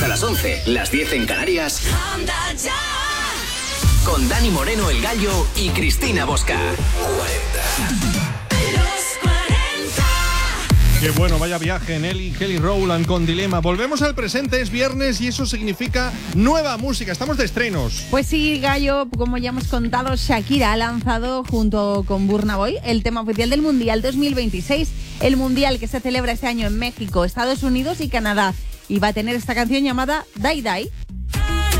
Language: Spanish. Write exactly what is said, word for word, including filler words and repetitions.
hasta las once, las diez en Canarias. Con Dani Moreno, el Gallo, y Cristina Bosca. cuarenta. Qué bueno, vaya viaje, Nelly, Kelly Rowland con Dilema. Volvemos al presente, es viernes y eso significa nueva música. Estamos de estrenos. Pues sí, Gallo, como ya hemos contado, Shakira ha lanzado junto con Burna Boy el tema oficial del Mundial dos mil veintiséis. El Mundial que se celebra este año en México, Estados Unidos y Canadá. Y va a tener esta canción llamada Die Die.